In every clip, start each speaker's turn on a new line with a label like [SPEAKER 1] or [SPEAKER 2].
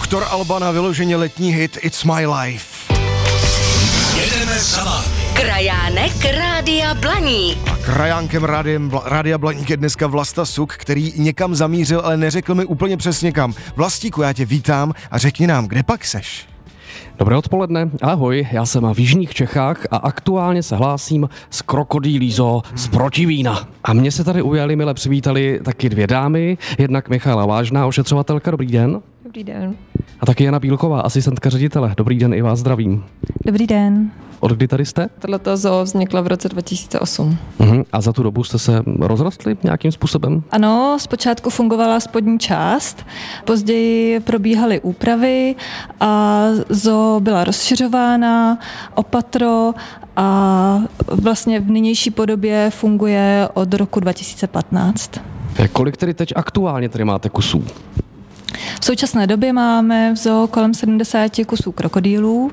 [SPEAKER 1] Doktor Alban a vyloženě letní hit It's My Life.
[SPEAKER 2] Jedeme za vámi.
[SPEAKER 3] Krajánek Rádia Blaník.
[SPEAKER 1] A krajánkem Rádia Blaník je dneska Vlasta Suk, který někam zamířil, ale neřekl mi úplně přesně kam. Vlastíku, já tě vítám a řekni nám, kde pak seš?
[SPEAKER 4] Dobré odpoledne, ahoj, já jsem v jižních Čechách a aktuálně se hlásím z Krokodýlí zoo z Protivína. A mě se tady ujali, mile přivítali taky dvě dámy, jednak Michála Vážná, ošetřovatelka, dobrý den.
[SPEAKER 5] Dobrý den.
[SPEAKER 4] A taky Jana Bílková, asistentka ředitele, dobrý den, i vás zdravím.
[SPEAKER 5] Dobrý den.
[SPEAKER 4] Od kdy tady jste?
[SPEAKER 5] Tato zoo vznikla v roce 2008.
[SPEAKER 4] A za tu dobu jste se rozrostli nějakým způsobem?
[SPEAKER 5] Ano, zpočátku fungovala spodní část, později probíhaly úpravy a zoo byla rozšiřována o patro a vlastně v nynější podobě funguje od roku 2015.
[SPEAKER 4] Kolik tedy teď aktuálně tady máte kusů?
[SPEAKER 5] V současné době máme v zoo kolem 70 kusů krokodýlů.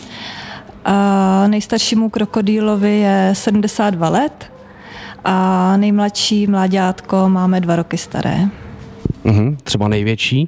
[SPEAKER 5] A nejstaršímu krokodýlovi je 72 let a nejmladší mláďátko máme 2 roky staré.
[SPEAKER 4] Třeba největší?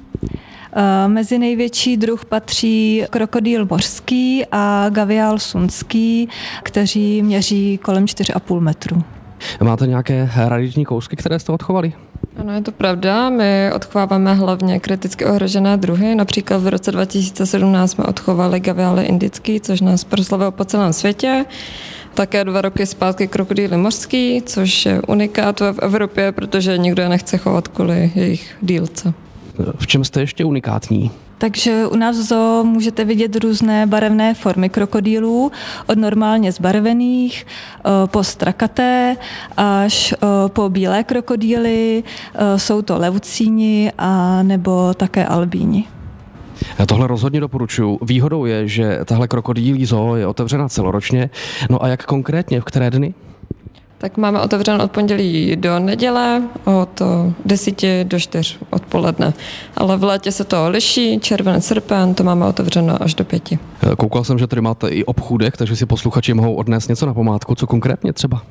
[SPEAKER 5] Mezi největší druh patří krokodýl mořský a gaviál sunský, kteří měří kolem 4,5 metru.
[SPEAKER 4] Máte nějaké raritní kousky, které jste odchovali?
[SPEAKER 6] Ano, je to pravda. My odchováváme hlavně kriticky ohrožené druhy. Například v roce 2017 jsme odchovali gaviály indický, což nás proslavilo po celém světě. Také 2 roky zpátky krokodýly mořský, což je unikát v Evropě, protože nikdo je nechce chovat kvůli jejich dílce.
[SPEAKER 4] V čem jste ještě unikátní?
[SPEAKER 5] Takže u nás v zoo můžete vidět různé barevné formy krokodýlů, od normálně zbarvených po strakaté až po bílé krokodýly, jsou to leucíni a nebo také albíni.
[SPEAKER 4] Já tohle rozhodně doporučuji. Výhodou je, že tahle krokodýlí zoo je otevřena celoročně. No a jak konkrétně, v které dny?
[SPEAKER 6] Tak máme otevřeno od pondělí do neděle od 10 do 4 odpoledne. Ale v létě se to liší, červen, srpen, to máme otevřeno až do 5.
[SPEAKER 4] Koukal jsem, že tady máte i obchůdek, takže si posluchači mohou odnést něco na památku. Co konkrétně třeba?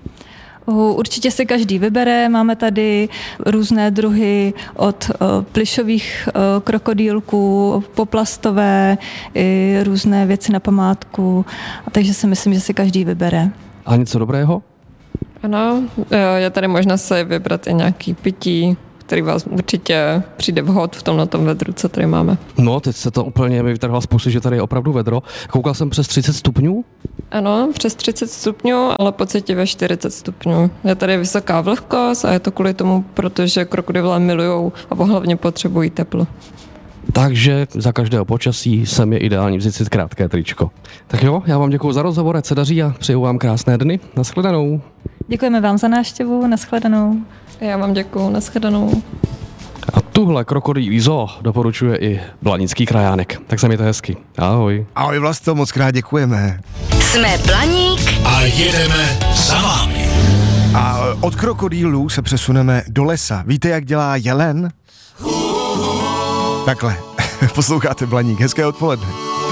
[SPEAKER 5] Určitě si každý vybere. Máme tady různé druhy od plyšových krokodýlků, poplastové, i různé věci na památku. Takže si myslím, že si každý vybere.
[SPEAKER 4] A něco dobrého?
[SPEAKER 6] Ano, je tady možnost se vybrat i nějaký pití, který vás určitě přijde vhod v tomhletom vedru, co tady máme.
[SPEAKER 4] No, teď se to úplně mi vytrhla z pusy, že tady je opravdu vedro. Koukal jsem přes 30 stupňů?
[SPEAKER 6] Ano, přes 30 stupňů, ale pocitivě 40 stupňů. Je tady vysoká vlhkost a je to kvůli tomu, protože krokodýly milujou a hlavně potřebují teplo.
[SPEAKER 4] Takže za každého počasí sem je ideální vzít si krátké tričko. Tak jo, já vám děkuju za rozhovor, ať se daří a přeju vám krásné dny. Nashledanou.
[SPEAKER 5] Děkujeme vám za návštěvu, nashledanou.
[SPEAKER 6] Já vám děkuju, nashledanou.
[SPEAKER 4] A tuhle krokodýlí zoo doporučuje i Blanický krajánek. Tak se mějte hezky. Ahoj.
[SPEAKER 1] Ahoj Vlasto, moc krát děkujeme.
[SPEAKER 3] Jsme Blaník
[SPEAKER 2] A jedeme za vámi.
[SPEAKER 1] A od krokodýlů se přesuneme do lesa. Víte, jak dělá jelen? Takhle. Posloucháte Blaník. Hezké odpoledne.